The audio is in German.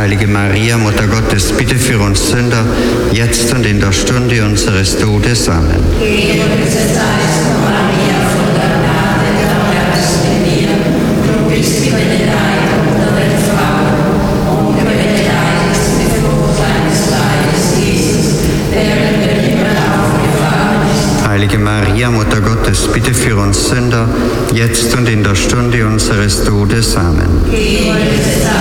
Heilige Maria, Mutter Gottes, bitte für uns Sünder, jetzt und in der Stunde unseres Todes. Amen. Heilige Maria, Mutter Gottes, bitte für uns Sünder, jetzt und in der Stunde unseres Todes. Amen.